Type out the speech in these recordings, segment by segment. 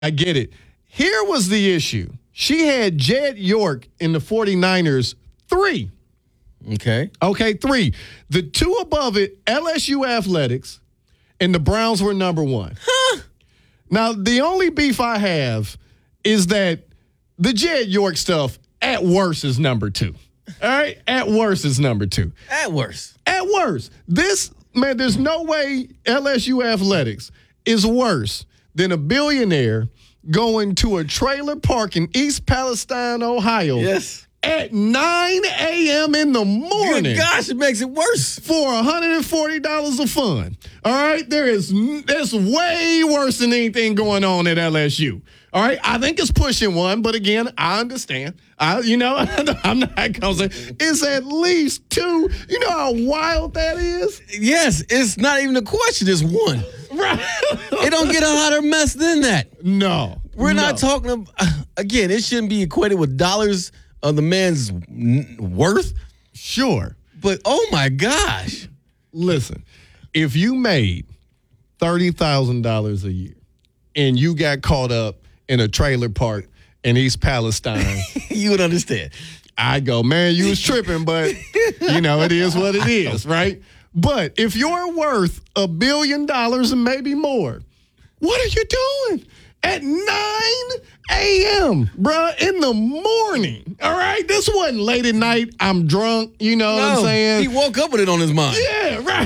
I get it. Here was the issue. She had Jed York in the 49ers 3. Okay. Okay, 3. The 2 above it, LSU Athletics, and the Browns were number 1. Huh? Now, the only beef I have is that the Jed York stuff at worst is number 2. All right? At worst is number 2. At worst. At worst. This, man, there's no way LSU Athletics is worse than a billionaire going to a trailer park in East Palestine, Ohio. Yes. At 9 a.m. in the morning. Good gosh, it makes it worse. For $140 of fun. All right? That's way worse than anything going on at LSU. All right? I think it's pushing 1, but again, I understand. I'm not going to say it's at least 2. You know how wild that is? Yes, it's not even a question. It's 1. Right. It don't get a hotter mess than that. No. We're not talking about, again, it shouldn't be equated with dollars of the man's worth. Sure. But, oh, my gosh. Listen, if you made $30,000 a year and you got caught up in a trailer park in East Palestine, you would understand. I go, man, you was tripping, but, it is what it is, right? But if you're worth $1 billion and maybe more, what are you doing at 9 a.m., bruh, in the morning? All right? This wasn't late at night. I'm drunk. You know what I'm saying? He woke up with it on his mind. Yeah, right.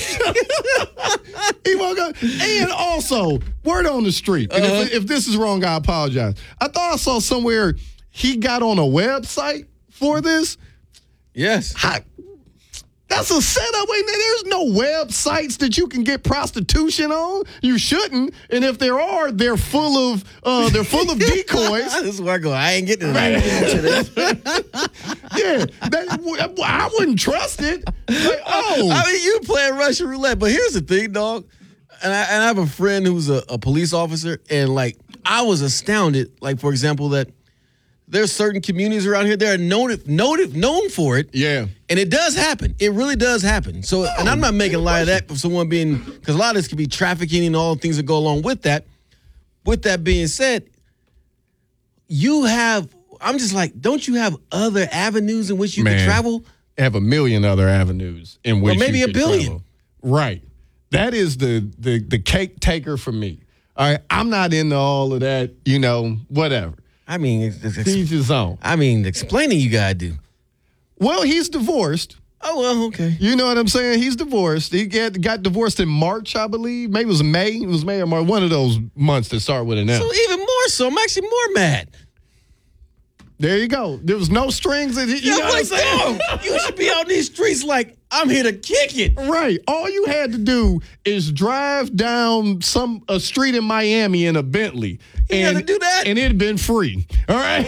He woke up. And also, word on the street. And if this is wrong, I apologize. I thought I saw somewhere he got on a website for this. Yes. That's a setup. Wait, there's no websites that you can get prostitution on. You shouldn't. And if there are, they're full of decoys. This is where I go. I ain't getting this. Yeah, I wouldn't trust it. Like, I mean, you playing Russian roulette, but here's the thing, dog. And I have a friend who's a police officer, and like I was astounded. Like, for example, that there's certain communities around here that are known for it. Yeah. And it does happen. It really does happen. So, and I'm not making light of that for someone because a lot of this could be trafficking and all the things that go along with that. With that being said, I'm just like, don't you have other avenues in which you can travel? Have a million other avenues in which maybe you a can billion. travel. Right. That is the cake taker for me. All right. I'm not into all of that, whatever. I mean, Teach his own. I mean, explaining you gotta do. Well, he's divorced. Oh, well, okay. You know what I'm saying? He's divorced. He got divorced in March, I believe. Maybe it was May. It was May or March. One of those months that start with an M. So even more so, I'm actually more mad. There you go. There was no strings. You know what I'm saying? You should be out in these streets like, I'm here to kick it. Right. All you had to do is drive down a street in Miami in a Bentley. You got to do that. And it'd been free. All right?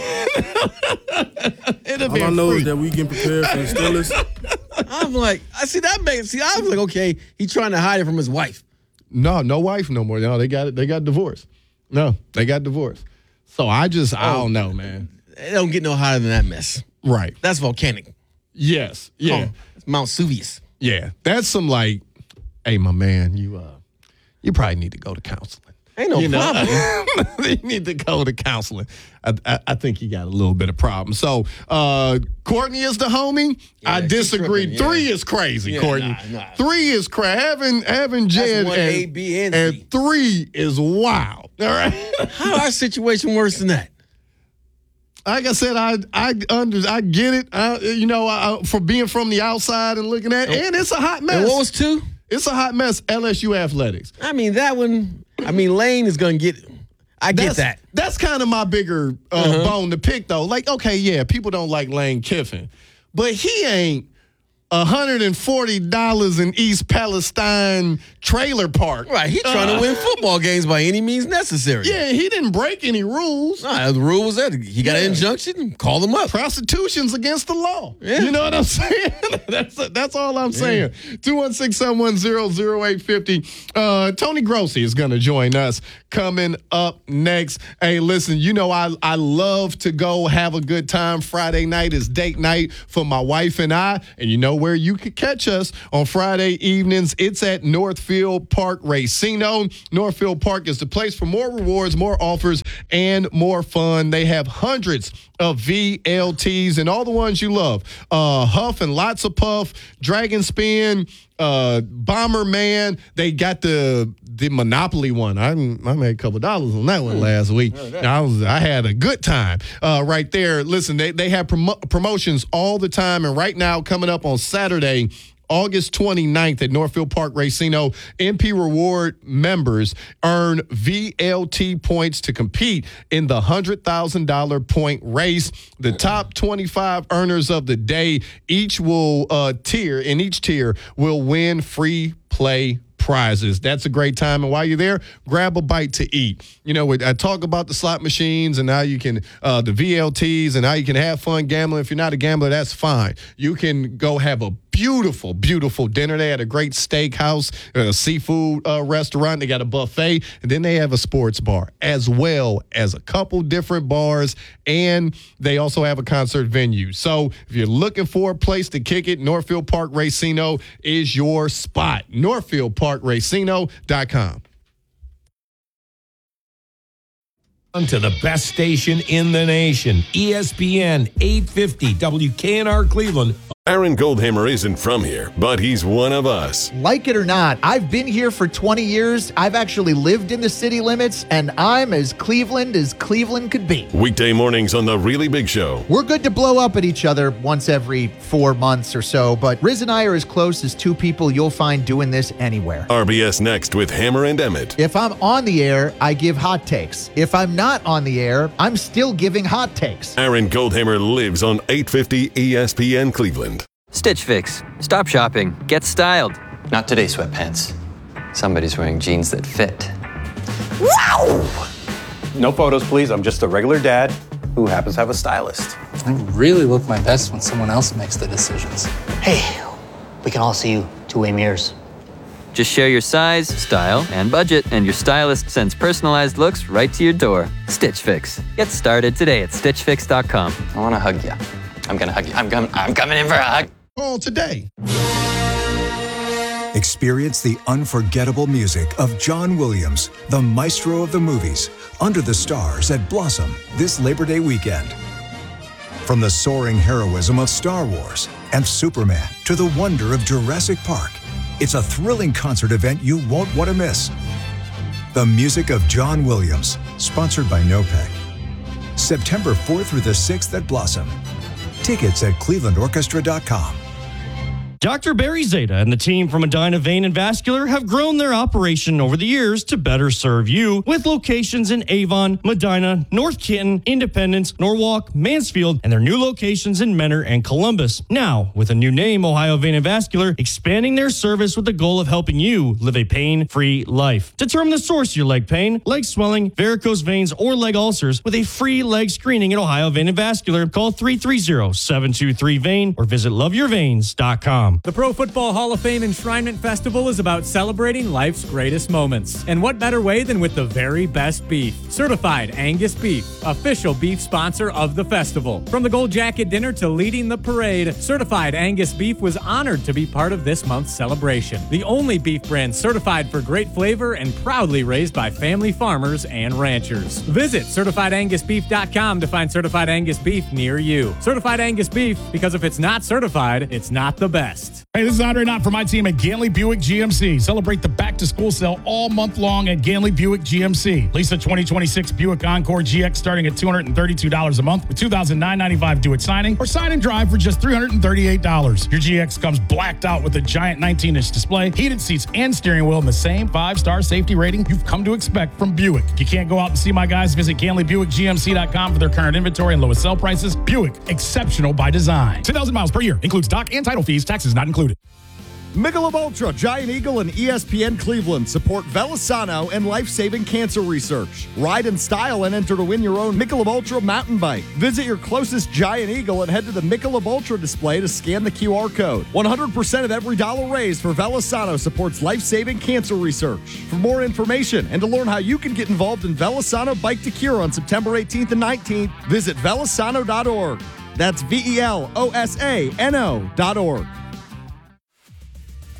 All I know is that we getting prepared for the Steelers. I'm like, I was like, okay, he's trying to hide it from his wife. No wife no more. No, they got divorced. No, they got divorced. So I don't know, man. It don't get no hotter than that mess. Right. That's volcanic. Yes. Yeah. It's Mount Vesuvius. Yeah. That's some like, hey, my man, you probably need to go to counseling. Ain't no problem. You need to go to counseling. I think you got a little bit of problem. So, Courtney is the homie. Yeah, I disagree. tripping, 3 is crazy, Yeah, Courtney. nah. 3 is crazy. Having Jed one A, B, and C. and 3 is wild. All right. How our situation worse than that? Like I said, I get it. For being from the outside and looking at it, and it's a hot mess. And what was 2? It's a hot mess. LSU Athletics. I mean, that one. I mean, Lane is going to get. I get that. That's kind of my bigger bone to pick, though. Like, okay, yeah, people don't like Lane Kiffin, but he ain't $140 in East Palestine trailer park. Right, he's trying to win football games by any means necessary. Yeah, he didn't break any rules. Nah, the rule was that he got an injunction. Call them up. Prostitution's against the law. Yeah. You know what I'm saying? That's all I'm saying. 216-710-0850. Tony Grossi is going to join us coming up next. Hey, listen, I love to go have a good time. Friday night is date night for my wife and I. And you know where you could catch us on Friday evenings. It's at Northfield Park Racino. Northfield Park is the place for more rewards, more offers, and more fun. They have hundreds of VLTs and all the ones you love. Huff and Lots of Puff, Dragon Spin, Bomberman. They got the Monopoly one. I made a couple dollars on that one last week. I had a good time right there. Listen, they have promotions all the time, and right now coming up on Saturday, August 29th at Northfield Park Racino, MP Reward members earn VLT points to compete in the $100,000 point race. The top 25 earners of the day, each tier will win free play prizes. That's a great time. And while you're there, grab a bite to eat. You know, I talk about the slot machines and how you can, the VLTs and how you can have fun gambling. If you're not a gambler, that's fine. You can go have a beautiful, beautiful dinner. They had a great steakhouse, seafood restaurant. They got a buffet, and then they have a sports bar as well as a couple different bars, and they also have a concert venue. So if you're looking for a place to kick it, Northfield Park Racino is your spot. NorthfieldParkRacino.com. To the best station in the nation, ESPN 850 WKNR Cleveland. Aaron Goldhammer isn't from here, but he's one of us. Like it or not, I've been here for 20 years. I've actually lived in the city limits, and I'm as Cleveland could be. Weekday mornings on The Really Big Show. We're good to blow up at each other once every 4 months or so, but Riz and I are as close as two people you'll find doing this anywhere. RBS next with Hammer and Emmett. If I'm on the air, I give hot takes. If I'm not on the air, I'm still giving hot takes. Aaron Goldhammer lives on 850 ESPN Cleveland. Stitch Fix. Stop shopping. Get styled. Not today, sweatpants. Somebody's wearing jeans that fit. Wow! No photos, please. I'm just a regular dad who happens to have a stylist. I really look my best when someone else makes the decisions. Hey, we can all see you two-way mirrors. Just share your size, style, and budget, and your stylist sends personalized looks right to your door. Stitch Fix. Get started today at StitchFix.com. I want to hug you. I'm going to hug you. I'm coming in for a hug. Call today. Experience the unforgettable music of John Williams, the maestro of the movies, under the stars at Blossom this Labor Day weekend. From the soaring heroism of Star Wars and Superman to the wonder of Jurassic Park, it's a thrilling concert event you won't want to miss. The music of John Williams, sponsored by NOPEC. September 4th through the 6th at Blossom. Tickets at clevelandorchestra.com. Dr. Barry Zeta and the team from Medina Vein and Vascular have grown their operation over the years to better serve you with locations in Avon, Medina, North Canton, Independence, Norwalk, Mansfield, and their new locations in Mentor and Columbus. Now, with a new name, Ohio Vein and Vascular, expanding their service with the goal of helping you live a pain-free life. Determine the source of your leg pain, leg swelling, varicose veins, or leg ulcers with a free leg screening at Ohio Vein and Vascular. Call 330-723-VEIN or visit loveyourveins.com. The Pro Football Hall of Fame Enshrinement Festival is about celebrating life's greatest moments. And what better way than with the very best beef? Certified Angus Beef, official beef sponsor of the festival. From the Gold Jacket dinner to leading the parade, Certified Angus Beef was honored to be part of this month's celebration. The only beef brand certified for great flavor and proudly raised by family farmers and ranchers. Visit CertifiedAngusBeef.com to find Certified Angus Beef near you. Certified Angus Beef, because if it's not certified, it's not the best. Hey, this is Andre Knott from my team at Ganley Buick GMC. Celebrate the back-to-school sale all month long at Ganley Buick GMC. Lease a 2026 Buick Encore GX starting at $232 a month with $2,995 due at signing, or sign and drive for just $338. Your GX comes blacked out with a giant 19-inch display, heated seats, and steering wheel, and the same 5-star safety rating you've come to expect from Buick. If you can't go out and see my guys, visit GanleyBuickGMC.com for their current inventory and lowest sale prices. Buick, exceptional by design. 10,000 miles per year. Includes dock and title fees. Taxes not included. Michelob Ultra, Giant Eagle, and ESPN Cleveland support Velisano and life-saving cancer research. Ride in style and enter to win your own Michelob Ultra mountain bike. Visit your closest Giant Eagle and head to the Michelob Ultra display to scan the QR code. 100% of every dollar raised for Velisano supports life-saving cancer research. For more information and to learn how you can get involved in Velisano Bike to Cure on September 18th and 19th, visit velisano.org. That's VELOSANO.org.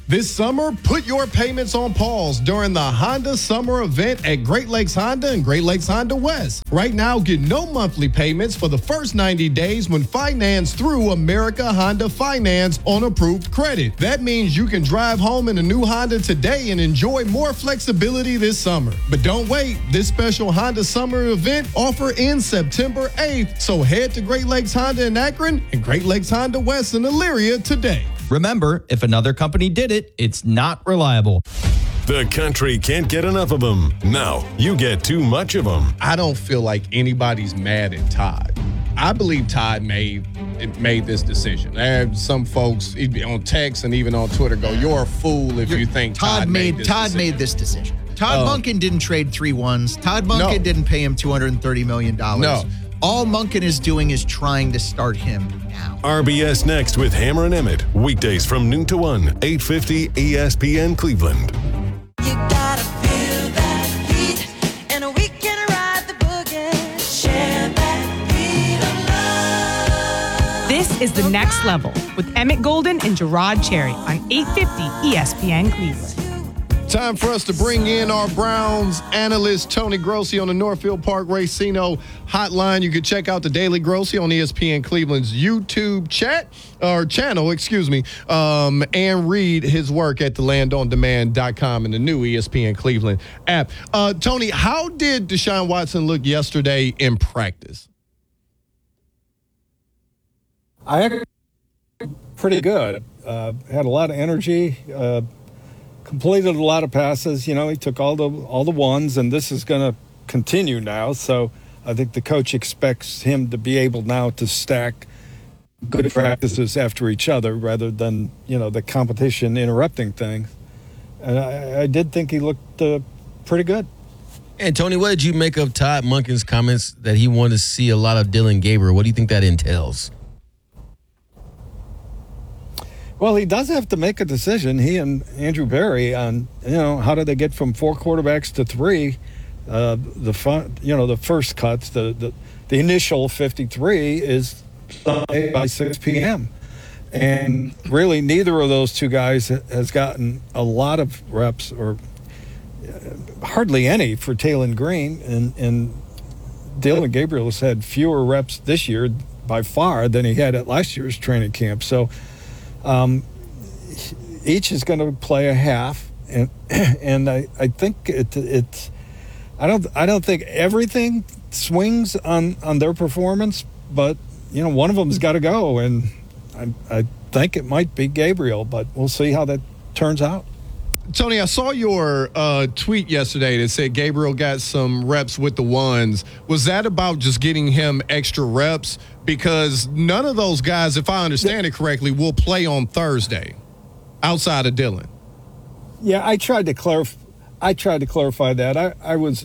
This summer, put your payments on pause during the Honda Summer Event at Great Lakes Honda and Great Lakes Honda West. Right now, get no monthly payments for the first 90 days when financed through America Honda Finance on approved credit. That means you can drive home in a new Honda today and enjoy more flexibility this summer. But don't wait. This special Honda Summer Event offer ends September 8th. So head to Great Lakes Honda in Akron and Great Lakes Honda West in Elyria today. Remember, if another company did it, it's not reliable. The country can't get enough of them. Now you get too much of them. I don't feel like anybody's mad at Todd. I believe Todd made this decision. There are some folks on text and even on Twitter go, "You're a fool if you think Todd made this decision." Todd Monken didn't trade 3 ones. Todd Monken didn't pay him $230 million. No. All Monken is doing is trying to start him now. RBS next with Hammer and Emmett. Weekdays from noon to 1, 850 ESPN Cleveland. You gotta feel that heat, and we can ride the boogie. Share that beat of love. This is The Next Level with Emmett Golden and Gerard Cherry on 850 ESPN Cleveland. Time for us to bring in our Browns analyst, Tony Grossi, on the Northfield Park Racino hotline. You can check out the Daily Grossi on ESPN Cleveland's YouTube channel, and read his work at thelandondemand.com and the new ESPN Cleveland app. Tony, how did Deshaun Watson look yesterday in practice? Pretty good. Had a lot of energy. Completed a lot of passes. You know, he took all the ones, and this is going to continue now. So I think the coach expects him to be able now to stack good practices after each other rather than, the competition interrupting things. And I did think he looked pretty good. And Tony, what did you make of Todd Monken's comments that he wanted to see a lot of Dillon Gabriel? What do you think that entails? Well, he does have to make a decision, he and Andrew Berry, on, how do they get from 4 quarterbacks to 3? The first cuts, the initial 53 is Sunday by 6 p.m. And really, neither of those two guys has gotten a lot of reps, or hardly any, for Taylon Green. And Dillon Gabriel has had fewer reps this year by far than he had at last year's training camp. So each is going to play a half, and I think it's I don't think everything swings on their performance, but one of them's got to go, and I think it might be Gabriel, but we'll see how that turns out. Tony, I saw your tweet yesterday that said Gabriel got some reps with the ones. Was that about just getting him extra reps? Because none of those guys, if I understand it correctly, will play on Thursday outside of Dillon. Yeah, I tried to clarify that.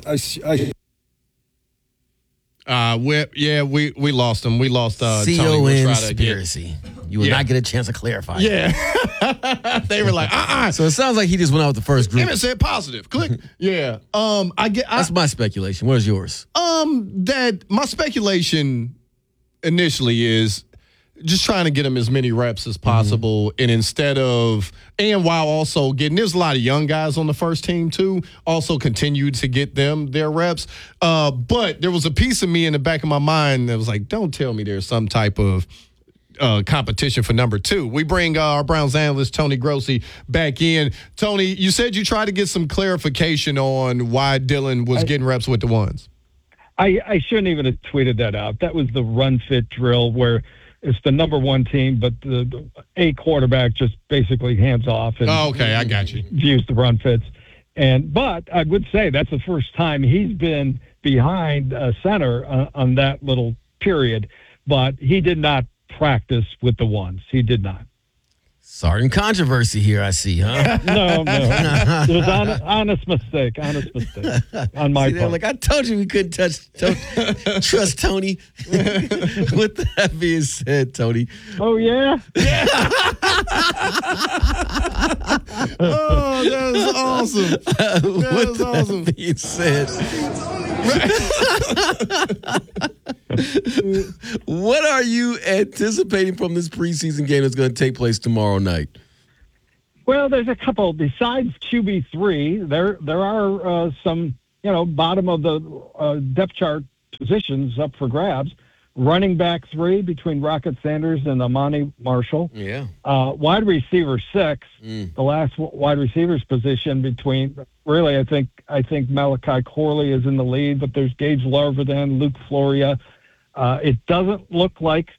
We lost him. We lost Tony. Conspiracy. You will not get a chance to clarify. Yeah. They were like, So it sounds like he just went out with the first group. Emmett said positive. Click. Yeah. That's my speculation. What is yours? That my speculation initially is just trying to get him as many reps as possible. Mm-hmm. And while also there's a lot of young guys on the first team too, also continue to get them their reps. But there was a piece of me in the back of my mind that was like, don't tell me there's some type of competition for number 2. We bring our Browns analyst, Tony Grossi, back in. Tony, you said you tried to get some clarification on why Dillon was getting reps with the ones. I shouldn't even have tweeted that out. That was the run fit drill where it's the number 1 team, but a quarterback just basically hands off and I got you. Views the run fits. But I would say that's the first time he's been behind a center on that little period, but he did not practice with the ones. He did not. Starting controversy here, I see, huh? No. It was honest mistake on my part. Like, I told you we couldn't trust Tony. With that being said, Tony. Oh, yeah? Yeah. Oh, that is awesome. That being said. What are you anticipating from this preseason game that's going to take place tomorrow night? Well, there's a couple besides QB3. There are some, bottom of the depth chart positions up for grabs. Running back 3 between Rocket Sanders and Amani Marshall. Yeah. Wide receiver 6, the last wide receivers position between. Really, I think Malachi Corley is in the lead, but there's Gage Larvin, Luke Floria. It doesn't look like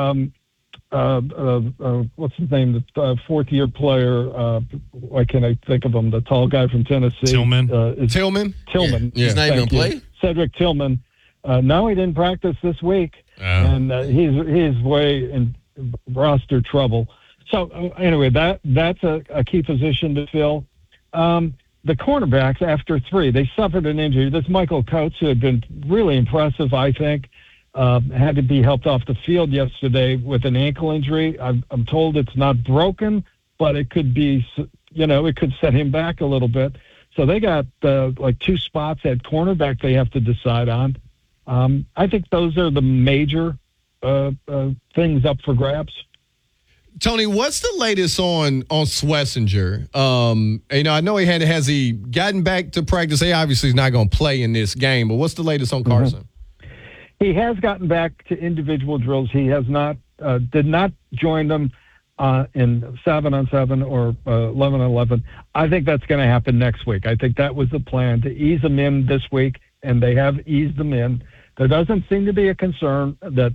what's his name? The fourth-year player. Why can't I think of him? The tall guy from Tennessee. Tillman. Tillman. Yeah. He's not even going to play? Cedric Tillman. No, he didn't practice this week, and he's way in roster trouble. So anyway, that's a key position to fill. The cornerbacks, after 3, they suffered an injury. This Michael Coates, who had been really impressive, I think, had to be helped off the field yesterday with an ankle injury. I'm told it's not broken, but it could be, it could set him back a little bit. So they got 2 spots at cornerback they have to decide on. I think those are the major things up for grabs. Tony, what's the latest on Schlesinger? I know has he gotten back to practice? He obviously is not going to play in this game, but what's the latest on Carson? He has gotten back to individual drills. He has not did not join them in 7-on-7 or 11-on-11. I think that's going to happen next week. I think that was the plan, to ease him in this week, and they have eased him in. There doesn't seem to be a concern that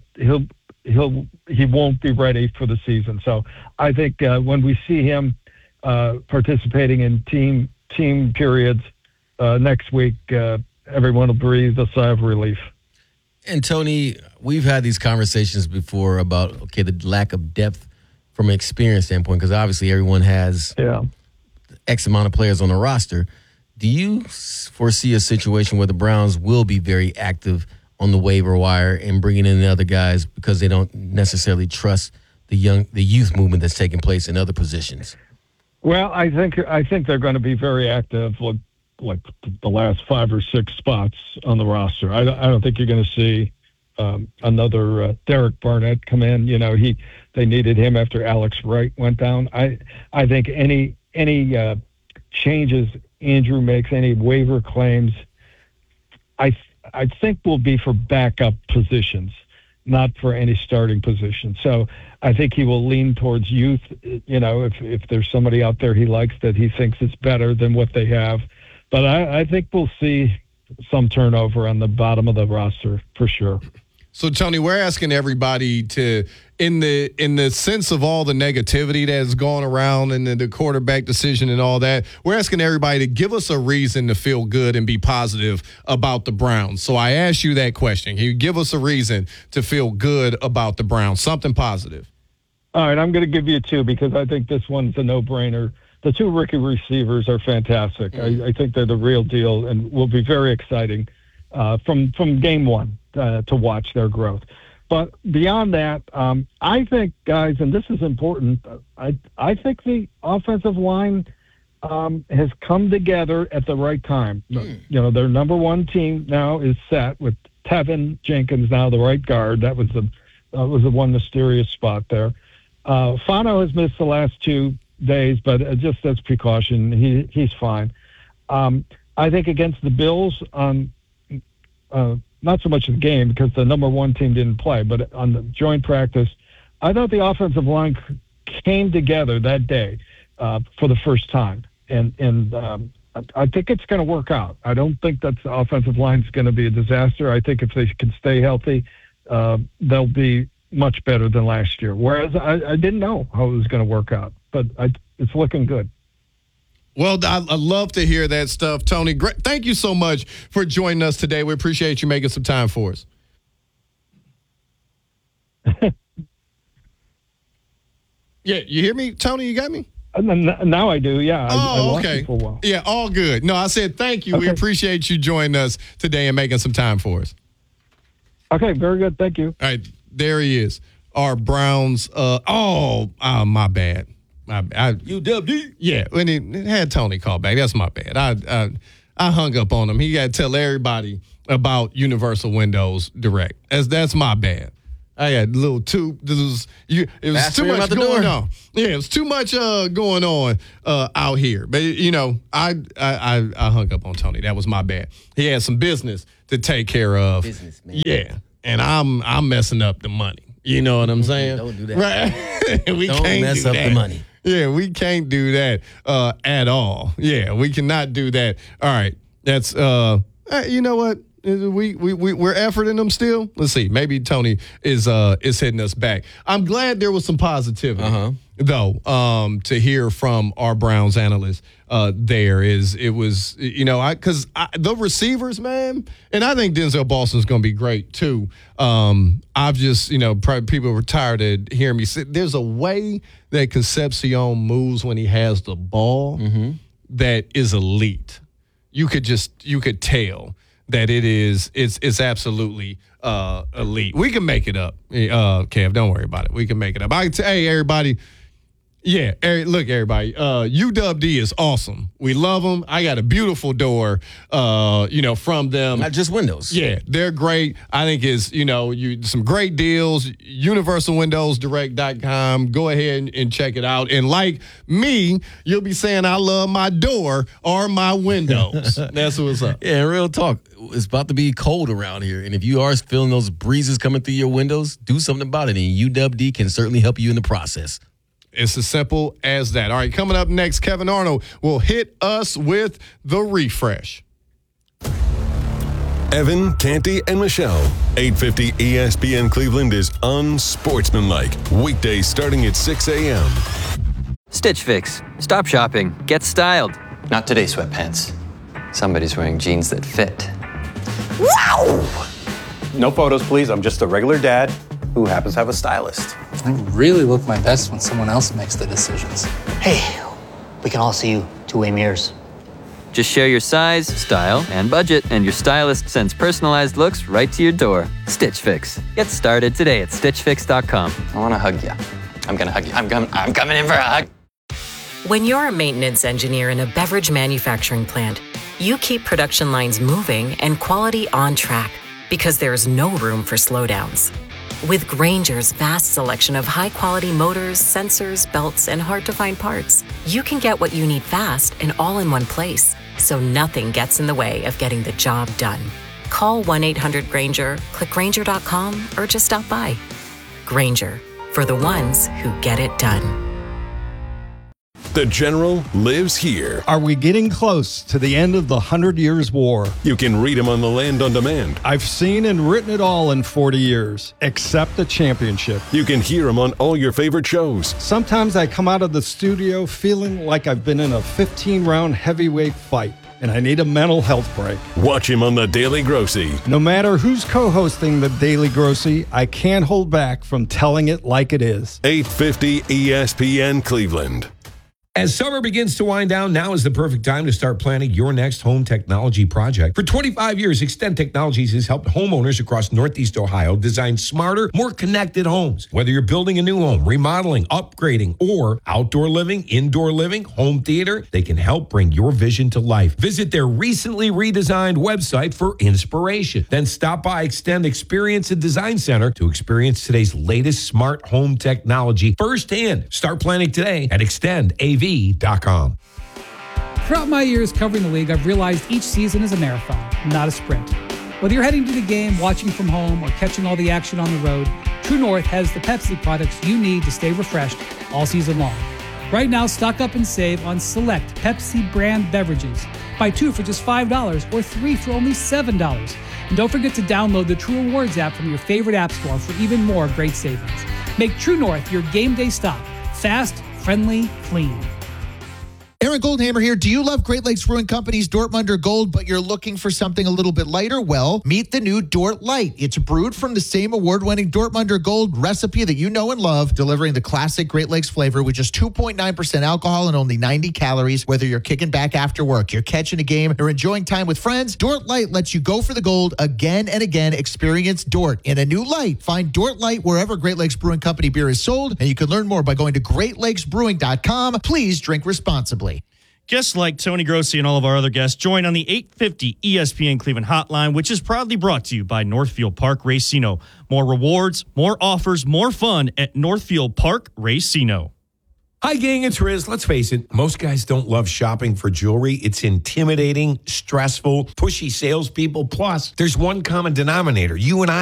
he won't be ready for the season. So I think when we see him participating in team periods next week, everyone will breathe a sigh of relief. And Tony, we've had these conversations before about the lack of depth from an experience standpoint, because obviously everyone has X amount of players on the roster. Do you foresee a situation where the Browns will be very active on the waiver wire and bringing in the other guys because they don't necessarily trust the youth movement that's taking place in other positions? Well, I think they're going to be very active, like the last 5 or 6 spots on the roster. I don't think you're going to see another Derek Barnett come in. They needed him after Alex Wright went down. I think any changes Andrew makes, any waiver claims, I think will be for backup positions, not for any starting position. So I think he will lean towards youth. If there's somebody out there he likes that he thinks is better than what they have. But I think we'll see some turnover on the bottom of the roster for sure. So, Tony, we're asking everybody to, in the sense of all the negativity that's gone around and the quarterback decision and all that, we're asking everybody to give us a reason to feel good and be positive about the Browns. So I asked you that question. Can you give us a reason to feel good about the Browns, something positive? All right, I'm going to give you 2 because I think this one's a no-brainer. The 2 rookie receivers are fantastic. I think they're the real deal and will be very exciting from game 1 to watch their growth. But beyond that, I think, guys, and this is important, I think the offensive line has come together at the right time. Their number 1 team now is set with Tevin Jenkins now the right guard. That was the one mysterious spot there. Fano has missed the last 2 days, but just as precaution, he's fine. I think against the Bills not so much the game because the number 1 team didn't play, but on the joint practice, I thought the offensive line came together that day for the first time, and I think it's going to work out. I don't think that the offensive line is going to be a disaster. I think if they can stay healthy, they'll be much better than last year. Whereas I didn't know how it was going to work out, but it's looking good. Well, I love to hear that stuff, Tony. Great. Thank you so much for joining us today. We appreciate you making some time for us. Yeah, you hear me, Tony? You got me? Now I do, yeah. Oh, I okay. For a while. Yeah, all good. No, I said thank you. Okay. We appreciate you joining us today and making some time for us. Okay, very good. Thank you. All right, there he is. Our Browns. My bad. UWD? Yeah, when he had Tony call back. That's my bad. I hung up on him. He got to tell everybody about Universal Windows Direct. That's my bad. I had a little too. It was Fast too for him much out the going door. on. Yeah, it was too much going on out here. But I hung up on Tony. That was my bad. He had some business to take care of. Businessman. Yeah, and I'm messing up the money. You know what I'm saying? Don't do that. Right? We Don't can't mess do up that. the money. Yeah, we can't do that at all. Yeah, we cannot do that. All right, that's you know what? We're efforting them still. Let's see. Maybe Tony is hitting us back. I'm glad there was some positivity though. To hear from our Browns analyst because the receivers, man, and I think Denzel Boston's going to be great too. I've just probably people were tired of hearing me say there's a way that Concepcion moves when he has the ball that is elite. You could tell that it's absolutely elite. We can make it up, Kev. Don't worry about it. We can make it up. Hey, everybody. Yeah, look, everybody. UWD is awesome. We love them. I got a beautiful door, from them. Not just windows. Yeah, they're great. I think some great deals. UniversalWindowsDirect.com. Go ahead and check it out. And like me, you'll be saying I love my door or my windows. That's what's up. Yeah, real talk. It's about to be cold around here. And if you are feeling those breezes coming through your windows, do something about it. And UWD can certainly help you in the process. It's as simple as that. All right, coming up next, Kevin Arnold will hit us with the refresh. Evan, Canty, and Michelle. 850 ESPN Cleveland is unsportsmanlike. Weekdays starting at 6 a.m. Stitch Fix. Stop shopping. Get styled. Not today, sweatpants. Somebody's wearing jeans that fit. Wow! No photos, please. I'm just a regular dad who happens to have a stylist. I really look my best when someone else makes the decisions. Hey, we can all see you two-way mirrors. Just share your size, style, and budget, and your stylist sends personalized looks right to your door. Stitch Fix. Get started today at StitchFix.com. I want to hug you. I'm going to hug you. I'm coming in for a hug. When you're a maintenance engineer in a beverage manufacturing plant, you keep production lines moving and quality on track because there's no room for slowdowns. With Grainger's vast selection of high-quality motors, sensors, belts, and hard-to-find parts, you can get what you need fast and all in one place, so nothing gets in the way of getting the job done. Call 1-800-GRAINGER, click Grainger.com, or just stop by. Grainger, for the ones who get it done. The General lives here. Are we getting close to the end of the 100 Years' War? You can read him on the Land on Demand. I've seen and written it all in 40 years, except the championship. You can hear him on all your favorite shows. Sometimes I come out of the studio feeling like I've been in a 15-round heavyweight fight, and I need a mental health break. Watch him on The Daily Grossy. No matter who's co-hosting The Daily Grossy, I can't hold back from telling it like it is. 850 ESPN Cleveland. As summer begins to wind down, now is the perfect time to start planning your next home technology project. For 25 years, Extend Technologies has helped homeowners across Northeast Ohio design smarter, more connected homes. Whether you're building a new home, remodeling, upgrading, or outdoor living, indoor living, home theater, they can help bring your vision to life. Visit their recently redesigned website for inspiration. Then stop by Extend Experience and Design Center to experience today's latest smart home technology firsthand. Start planning today at extendav.com. Throughout my years covering the league, I've realized each season is a marathon, not a sprint. Whether you're heading to the game, watching from home, or catching all the action on the road, True North has the Pepsi products you need to stay refreshed all season long. Right now, stock up and save on select Pepsi brand beverages. Buy 2 for just $5 or 3 for only $7. And don't forget to download the True Rewards app from your favorite app store for even more great savings. Make True North your game day stop. Fast, friendly, clean. Aaron Goldhammer here. Do you love Great Lakes Brewing Company's Dortmunder Gold, but you're looking for something a little bit lighter? Well, meet the new Dort Light. It's brewed from the same award-winning Dortmunder Gold recipe that you know and love, delivering the classic Great Lakes flavor with just 2.9% alcohol and only 90 calories. Whether you're kicking back after work, you're catching a game, or enjoying time with friends, Dort Light lets you go for the gold again and again. Experience Dort in a new light. Find Dort Light wherever Great Lakes Brewing Company beer is sold, and you can learn more by going to GreatLakesBrewing.com. Please drink responsibly. Guests like Tony Grossi and all of our other guests join on the 850 ESPN Cleveland hotline, which is proudly brought to you by Northfield Park Racino. More rewards, more offers, more fun at Northfield Park Racino. Hi, gang, it's Riz. Let's face it, most guys don't love shopping for jewelry. It's intimidating, stressful, pushy salespeople. Plus, there's one common denominator. You and I